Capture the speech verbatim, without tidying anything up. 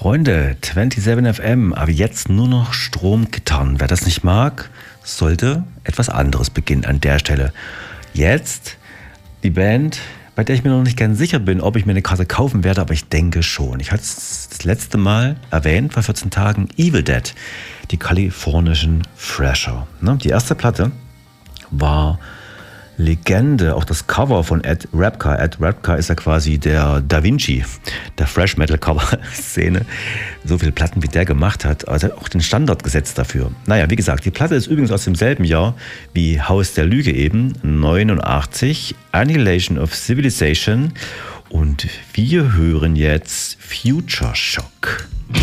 Freunde, siebenundzwanzig F M, aber jetzt nur noch Stromgitarren. Wer das nicht mag, sollte etwas anderes beginnen an der Stelle. Jetzt die Band, bei der ich mir noch nicht ganz sicher bin, ob ich mir eine Karte kaufen werde, aber ich denke schon. Ich hatte es das letzte Mal erwähnt, vor vierzehn Tagen, Evil Dead, die kalifornischen Thrasher. Die erste Platte war Legende, auch das Cover von Ed Repka. Ed Repka ist ja quasi der Da Vinci der Thrash Metal Cover Szene. So viele Platten wie der gemacht hat, also auch den Standard gesetzt dafür. Naja, wie gesagt, die Platte ist übrigens aus demselben Jahr wie Haus der Lüge eben, neunundachtzig, Annihilation of Civilization. Und wir hören jetzt Future Shock.